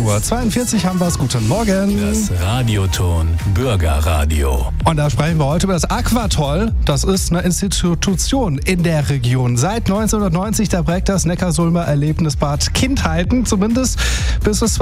8:42 haben wir es. Guten Morgen. Das Radioton Bürgerradio. Und da sprechen wir heute über das Aquatoll. Das ist eine Institution in der Region. Seit 1990, da prägt das Neckarsulmer Erlebnisbad Kindheiten, zumindest bis es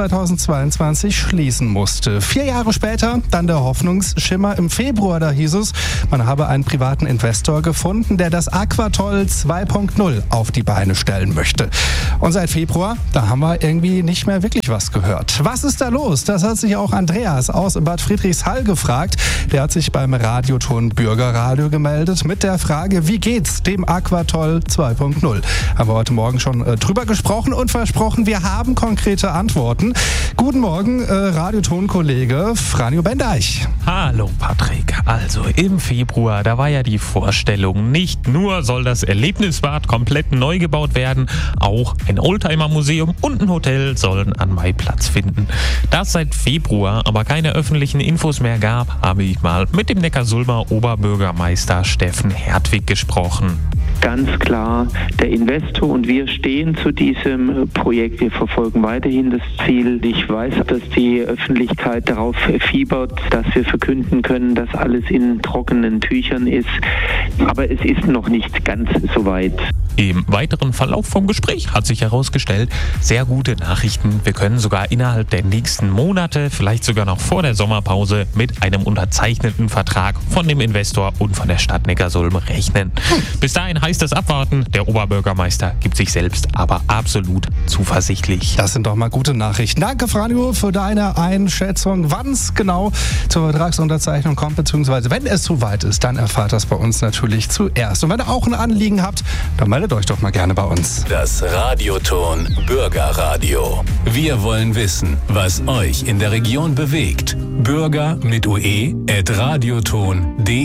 2022 schließen musste. 4 Jahre später dann der Hoffnungsschimmer. Im Februar, da hieß es, man habe einen privaten Investor gefunden, der das Aquatoll 2.0 auf die Beine stellen möchte. Und seit Februar, da haben wir irgendwie nicht mehr wirklich was gehört. Was ist da los? Das hat sich auch Andreas aus Bad Friedrichshall gefragt. Der hat sich beim Radioton Bürgerradio gemeldet mit der Frage, wie geht's dem Aquatoll 2.0? Haben wir heute Morgen schon drüber gesprochen und versprochen, wir haben konkrete Antworten. Guten Morgen, Radioton-Kollege Franjo Bendeich. Hallo Patrick. Also im Februar, da war ja die Vorstellung, nicht nur soll das Erlebnisbad komplett neu gebaut werden, auch ein Oldtimer-Museum und ein Hotel sollen an Mai Platz finden. Da es seit Februar aber keine öffentlichen Infos mehr gab, habe ich mal mit dem Neckarsulmer Oberbürgermeister Steffen Hertwig gesprochen. Ganz klar, der Investor und wir stehen zu diesem Projekt. Wir verfolgen weiterhin das Ziel. Ich weiß, dass die Öffentlichkeit darauf fiebert, dass wir verkünden können, dass alles in trockenen Tüchern ist. Aber es ist noch nicht ganz so weit. Im weiteren Verlauf vom Gespräch hat sich herausgestellt, sehr gute Nachrichten. Wir können sogar innerhalb der nächsten Monate, vielleicht sogar noch vor der Sommerpause, mit einem unterzeichneten Vertrag von dem Investor und von der Stadt Neckarsulm rechnen. Bis dahin heißt es abwarten. Der Oberbürgermeister gibt sich selbst aber absolut zuversichtlich. Das sind doch mal gute Nachrichten. Danke, Franjo, für deine Einschätzung. Wann es genau zur Vertragsunterzeichnung kommt, beziehungsweise wenn es soweit ist, dann erfahrt das bei uns natürlich zuerst. Und wenn ihr auch ein Anliegen habt, dann meldet euch doch mal gerne bei uns. Das Radioton Bürgerradio. Wir wollen wissen, was euch in der Region bewegt. Bürger mit ue@radioton.de